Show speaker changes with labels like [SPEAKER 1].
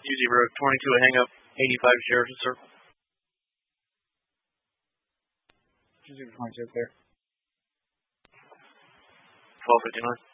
[SPEAKER 1] UZ Road 22 hang up 85 Sheridan Circle.
[SPEAKER 2] UZ 22 clear.
[SPEAKER 1] 1259.